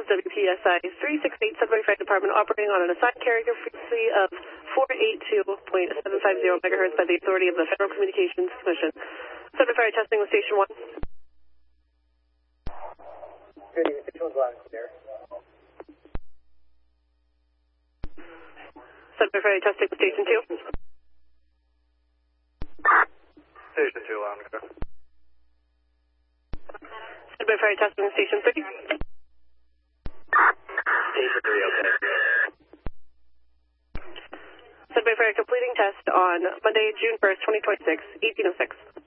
WPSI 368 Sudbury Fire Department operating on an assigned carrier frequency of 482.750 megahertz by the authority of the Federal Communications Commission. Sudbury Fire testing with Station 1. Good evening, Station 1's loud and clear. Sudbury Fire testing with Station 2. Station 2 loud and clear. Sudbury Fire testing with Station 3. Station 3, okay. Sudbury Fire completing test on Monday, June 1st, 2026, 1806.